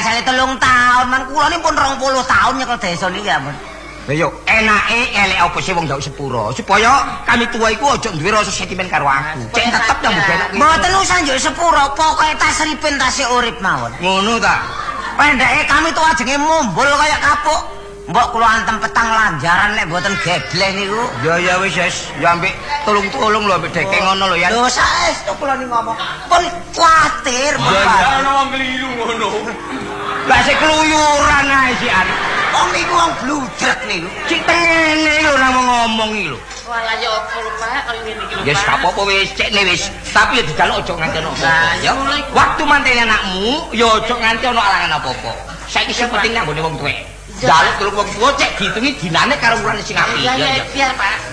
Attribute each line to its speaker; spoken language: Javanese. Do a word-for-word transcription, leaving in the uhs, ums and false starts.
Speaker 1: asale telung tahun, man kula nipun rong puluh tahun nyekel desa niki ampun.
Speaker 2: Lah yo enake elek apa sih wong ndak sepuro supaya kami tua iku aja duwe rasa sentimen karo aku. Cek tetep nang benok iki.
Speaker 1: Mboten usah njuk sepuro, pokoke tas ripin tasih urip mawon.
Speaker 2: Ngono ta.
Speaker 1: Pendeke kami tua ajenge mumbul kaya kapuk. Mbok kula antem petang lanjaran lek mboten gebleh niku.
Speaker 2: Ya ya wis wis, ya ambek tolong-tolong lho ambek deke ngono lho ya.
Speaker 1: Lho saestu kula ni ngomong. Pun kuwatir,
Speaker 2: Bapak. Ya ana wong keliru ngono. Lah sik keluyuran ae sik an.
Speaker 1: Wong niku wong bludrek niku.
Speaker 2: Sik tengene lho ora mau ngomong iki lho.
Speaker 3: Walah ya opo lho Pak, kaya ngene iki lho.
Speaker 2: Ya wis apa-apa wis, cek ne wis. Tapi ya dijaluk aja nganti ono apa. Ya waktu mantene anakmu ya aja nganti ono alangan apa-apa. Saiki sing penting nang gone wong tuwek. Jaluk terus wong tuwa cek dihitungi dinane karo wulane sing apik.
Speaker 3: Ya ya biar Pak.